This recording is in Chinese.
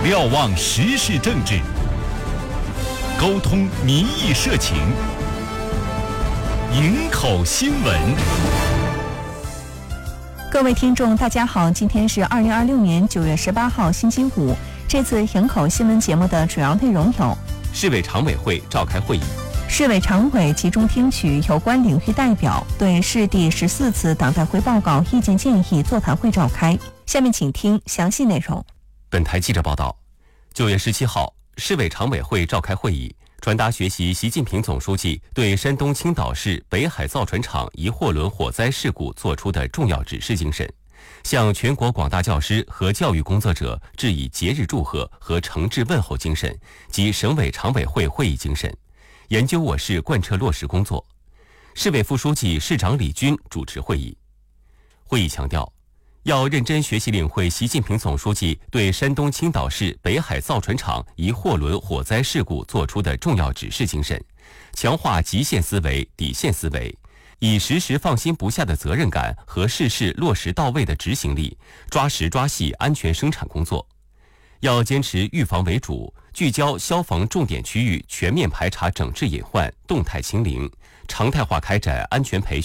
瞭望时事政治，沟通民意社情，营口新闻。 各位听众大家好，今天是2026年9月18号星期五。这次营口新闻节目的主要内容有： 市委常委会召开会议， 市委常委集中听取有关领域代表对市第14次党代会报告意见建议座谈会召开。下面请听详细内容。 本台记者报道，9月17号，市委常委会召开会议，传达学习习近平总书记对山东青岛市北海造船厂一货轮火灾事故作出的重要指示精神，向全国广大教师和教育工作者致以节日祝贺和诚挚问候精神及省委常委会会议精神，研究我市贯彻落实工作。市委副书记、市长李军主持会议。会议强调，要认真学习领会习近平总书记对山东青岛市北海造船厂一货轮火灾事故作出的重要指示精神，强化极限思维、底线思维，以时时放心不下的责任感和事事落实到位的执行力，抓实抓细安全生产工作。要坚持预防为主，聚焦消防重点区域全面排查整治隐患，动态清零，常态化开展安全培训